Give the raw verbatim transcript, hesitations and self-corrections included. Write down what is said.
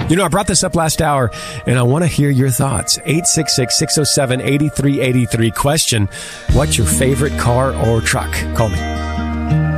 You know, I brought this up last hour, and I want to hear your thoughts. eight six six, six oh seven, eight three eight three. Question, what's your favorite car or truck? Call me.